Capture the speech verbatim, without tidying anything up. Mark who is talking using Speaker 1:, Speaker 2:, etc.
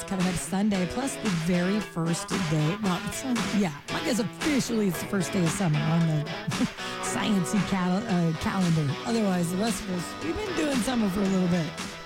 Speaker 1: it's coming up Sunday, plus the very first day. Well, it's, uh, yeah, I guess officially it's the first day of summer on the sciencey cal- uh, calendar. Otherwise, the rest of us, we've been doing summer for a little bit.